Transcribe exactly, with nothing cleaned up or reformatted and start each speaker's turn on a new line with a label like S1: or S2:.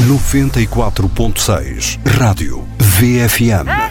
S1: noventa e quatro ponto seis Rádio V F M.